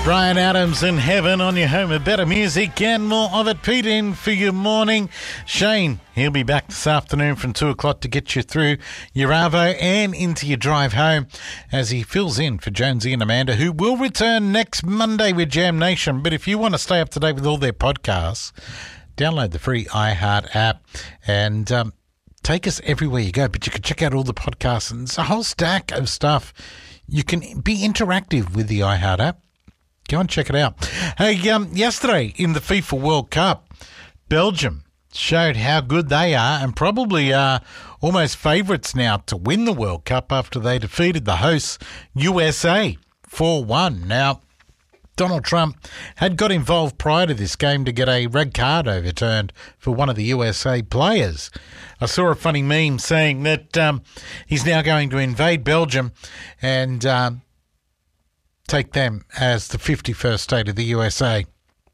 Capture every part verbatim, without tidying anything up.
Bryan Adams in Heaven on your home of better music and more of it. Pete in for your morning. Shane, he'll be back this afternoon from two o'clock to get you through your Arvo and into your drive home as he fills in for Jonesy and Amanda, who will return next Monday with Jam Nation. But if you want to stay up to date with all their podcasts, download the free iHeart app and um, take us everywhere you go. But you can check out all the podcasts and it's a whole stack of stuff. You can be interactive with the iHeart app. Go and check it out. Hey, um, yesterday in the FIFA World Cup, Belgium showed how good they are and probably are almost favourites now to win the World Cup after they defeated the hosts U S A four one. Now, Donald Trump had got involved prior to this game to get a red card overturned for one of the U S A players. I saw a funny meme saying that um, he's now going to invade Belgium and um, take them as the fifty-first state of the U S A.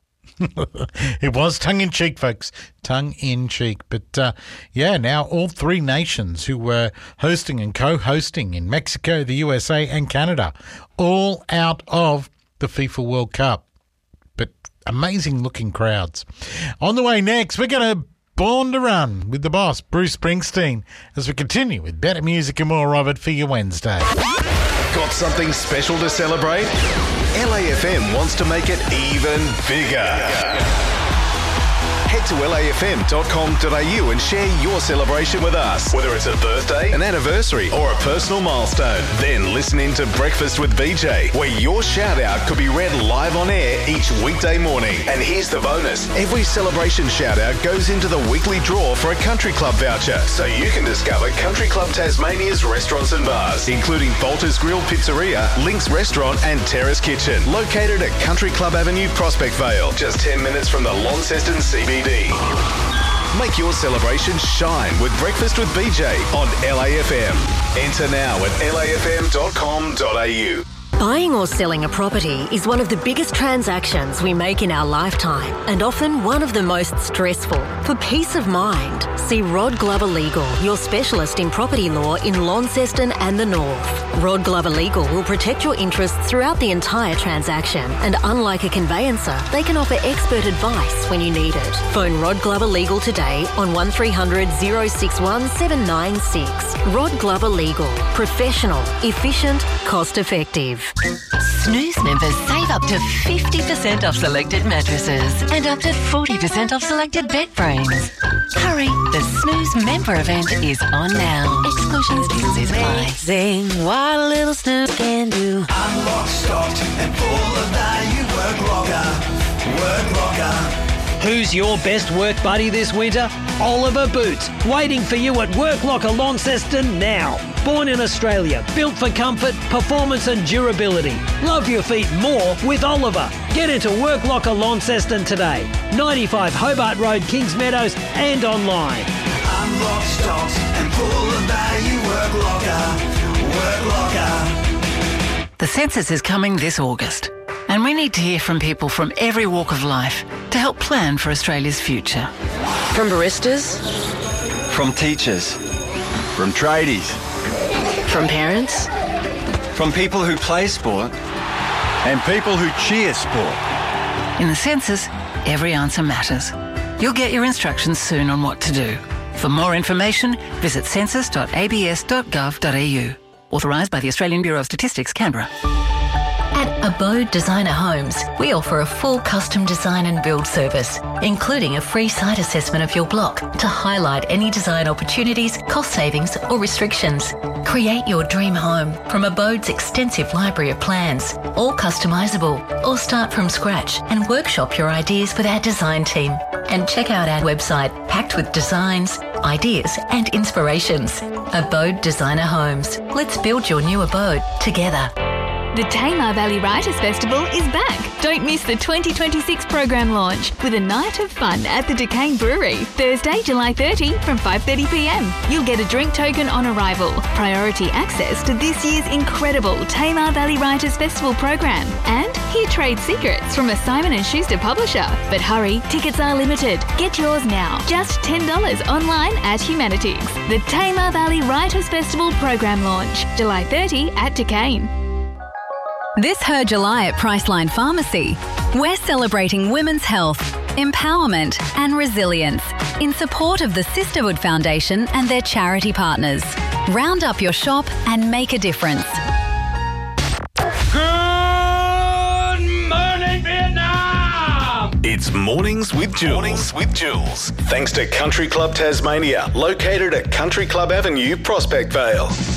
It was tongue-in-cheek, folks, tongue-in-cheek. But, uh, yeah, now all three nations who were hosting and co-hosting in Mexico, the U S A and Canada, all out of the FIFA World Cup. But amazing-looking crowds. On the way next, we're going to Born to Run with the boss, Bruce Springsteen, as we continue with better music and more of it for your Wednesday. Got something special to celebrate? L A F M wants to make it even bigger. Head to L A F M dot com dot a u and share your celebration with us. Whether it's a birthday, an anniversary, or a personal milestone. Then listen in to Breakfast with B J, where your shout-out could be read live on air each weekday morning. And here's the bonus. Every celebration shout-out goes into the weekly draw for a Country Club voucher, so you can discover Country Club Tasmania's restaurants and bars, including Bolter's Grill Pizzeria, Link's Restaurant and Terrace Kitchen, located at Country Club Avenue, Prospect Vale, just ten minutes from the Launceston C B D. Make your celebration shine with Breakfast with B J on L A F M. Enter now at L A F M dot com dot a u. Buying or selling a property is one of the biggest transactions we make in our lifetime and often one of the most stressful. For peace of mind, see Rod Glover Legal, your specialist in property law in Launceston and the North. Rod Glover Legal will protect your interests throughout the entire transaction, and unlike a conveyancer, they can offer expert advice when you need it. Phone Rod Glover Legal today on one three hundred, oh six one, seven nine six. Rod Glover Legal. Professional, efficient, cost effective. Snooze members save up to fifty percent off selected mattresses and up to forty percent off selected bed frames. Hurry, the Snooze member event is on now. Exclusions, T's apply. Amazing what a little snooze can do. I'm locked, stocked, and full of value. Work locker, work locker. Who's your best work buddy this winter? Oliver Boots, waiting for you at Work Locker Launceston now. Born in Australia, built for comfort, performance and durability. Love your feet more with Oliver. Get into Work Locker Launceston today. ninety-five Hobart Road, Kings Meadows and online. I'm locked, stocked, and full of value. Work locker, work locker. The census is coming this August, and we need to hear from people from every walk of life to help plan for Australia's future. From baristas, from teachers, from tradies, from parents, from people who play sport, and people who cheer sport. In the census, every answer matters. You'll get your instructions soon on what to do. For more information, visit census dot a b s dot gov dot a u. Authorised by the Australian Bureau of Statistics, Canberra. At Abode Designer Homes, we offer a full custom design and build service, including a free site assessment of your block to highlight any design opportunities, cost savings or restrictions. Create your dream home from Abode's extensive library of plans, all customisable, or start from scratch and workshop your ideas with our design team. And check out our website packed with designs, ideas and inspirations. Abode Designer Homes. Let's build your new abode together. The Tamar Valley Writers Festival is back. Don't miss the twenty twenty-six program launch with a night of fun at the Duquesne Brewery, Thursday, July thirtieth from five thirty p m. You'll get a drink token on arrival, priority access to this year's incredible Tamar Valley Writers Festival program, and hear trade secrets from a Simon and Schuster publisher. But hurry, tickets are limited. Get yours now. Just ten dollars online at Humanities. The Tamar Valley Writers Festival program launch, July thirtieth at Duquesne. This Her July at Priceline Pharmacy, we're celebrating women's health, empowerment and resilience in support of the Sisterhood Foundation and their charity partners. Round up your shop and make a difference. Good morning, Vietnam! It's Mornings with Jules. Mornings with Jules. Thanks to Country Club Tasmania, located at Country Club Avenue, Prospect Vale.